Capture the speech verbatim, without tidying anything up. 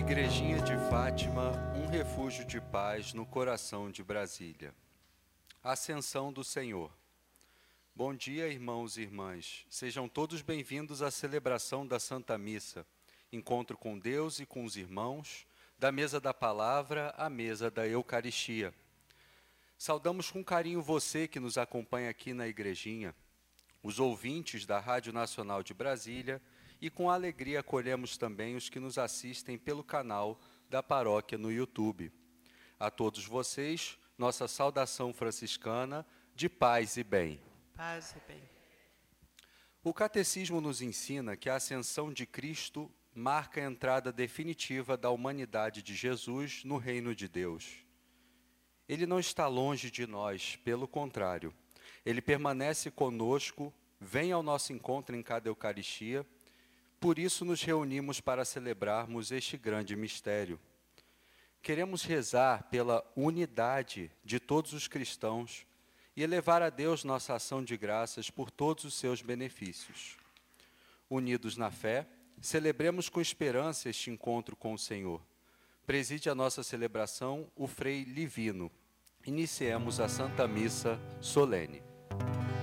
Igrejinha de Fátima, um refúgio de paz no coração de Brasília. Ascensão do Senhor. Bom dia, irmãos e irmãs. Sejam todos bem-vindos à celebração da Santa Missa, encontro com Deus e com os irmãos, da mesa da palavra à mesa da Eucaristia. Saudamos com carinho você que nos acompanha aqui na Igrejinha, os ouvintes da Rádio Nacional de Brasília, e com alegria acolhemos também os que nos assistem pelo canal da paróquia no YouTube. A todos vocês, nossa saudação franciscana de paz e bem. Paz e bem. O Catecismo nos ensina que a ascensão de Cristo marca a entrada definitiva da humanidade de Jesus no reino de Deus. Ele não está longe de nós, pelo contrário. Ele permanece conosco, vem ao nosso encontro em cada Eucaristia. Por isso nos reunimos para celebrarmos este grande mistério. Queremos rezar pela unidade de todos os cristãos e elevar a Deus nossa ação de graças por todos os seus benefícios. Unidos na fé, celebremos com esperança este encontro com o Senhor. Preside a nossa celebração o Frei Livino. Iniciemos a Santa Missa solene.